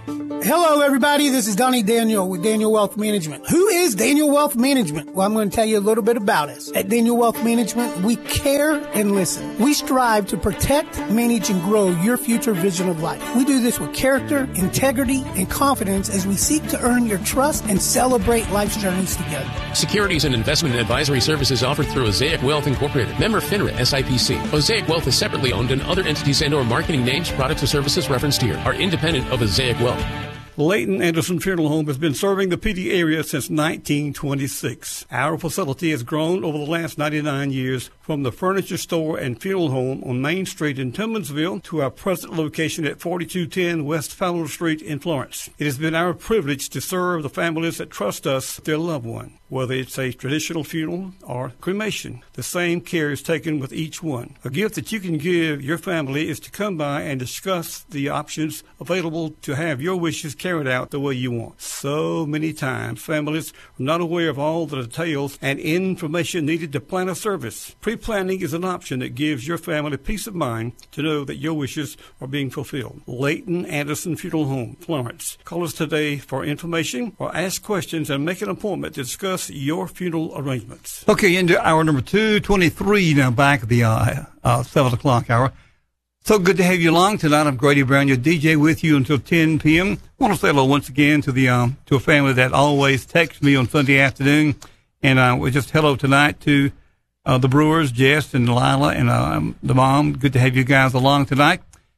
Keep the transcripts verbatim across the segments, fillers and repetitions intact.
Hello, everybody. This is Donnie Daniel with Daniel Wealth Management. Who is Daniel Wealth Management? Well, I'm going to tell you a little bit about us. At Daniel Wealth Management, we care and listen. We strive to protect, manage, and grow your future vision of life. We do this with character, integrity, and confidence as we seek to earn your trust and celebrate life's journeys together. Securities and investment advisory services offered through Osaic Wealth Incorporated. Member FINRA S I P C. Osaic Wealth is separately owned, and other entities and or marketing names, products, or services referenced here are independent of Osaic Wealth. Leighton Anderson Funeral Home has been serving the Pee Dee area since nineteen twenty-six. Our facility has grown over the last ninety-nine years from the furniture store and funeral home on Main Street in Tillmansville to our present location at forty-two ten West Fowler Street in Florence. It has been our privilege to serve the families that trust us with their loved one. Whether it's a traditional funeral or cremation, the same care is taken with each one. A gift that you can give your family is to come by and discuss the options available to have your wishes carried out the way you want. So many times, families are not aware of all the details and information needed to plan a service. Pre-planning is an option that gives your family peace of mind to know that your wishes are being fulfilled. Leighton Anderson Funeral Home, Florence. Call us today for information or ask questions and make an appointment to discuss your funeral arrangements. Okay, into hour number two twenty-three now, back at the uh, uh, seven o'clock hour. So good to have you along tonight. I'm Grady Brown, your D J, with you until ten p.m. I want to say hello once again to the um, to a family that always texts me on Sunday afternoon, and uh, we just hello tonight to uh, the Brewers, Jess and Lila, and uh, the mom. Good to have you guys along tonight,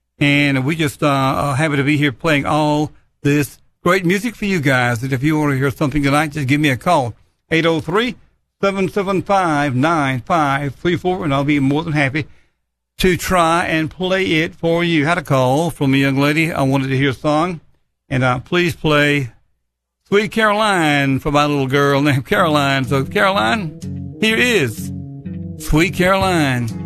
and we just uh, are happy to be here playing all this great music for you guys. And if you want to hear something tonight, just give me a call. eight oh three, seven seven five, nine five three four, and I'll be more than happy to try and play it for you. Had a call from a young lady. I wanted to hear a song, and uh, please play Sweet Caroline for my little girl named Caroline. So, Caroline, here is Sweet Caroline.